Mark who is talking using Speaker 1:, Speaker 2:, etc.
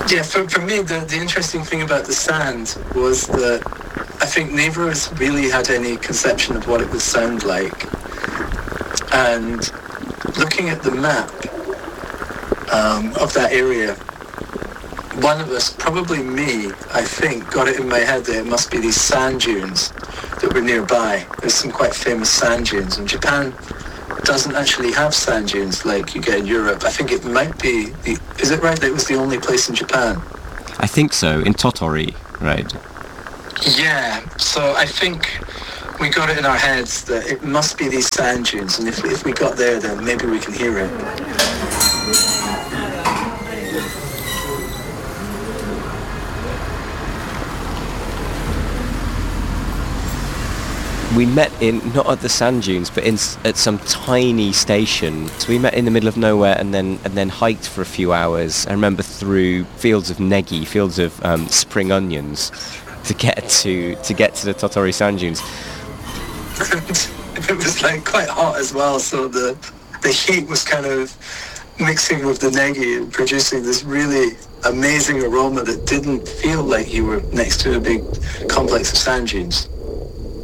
Speaker 1: Yeah, for me, the interesting thing about the sand was that I think neither of us really had any conception of what it would sound like. And looking at the map of that area, one of us, probably me, I think, got it in my head that it must be these sand dunes that were nearby. There's some quite famous sand dunes, and Japan doesn't actually have sand dunes like you get in Europe. I think it might be, is it right that it was the only place in Japan?
Speaker 2: I think so, in Tottori, right?
Speaker 1: Yeah, so I think we got it in our heads that it must be these sand dunes, and if we got there, then maybe we can hear it.
Speaker 2: We met not at the sand dunes, but at some tiny station. So we met in the middle of nowhere, and then hiked for a few hours. I remember through fields of negi, fields of spring onions, to get to the Tottori sand dunes.
Speaker 1: It was like quite hot as well, so the heat was kind of mixing with the negi and producing this really amazing aroma that didn't feel like you were next to a big complex of sand dunes.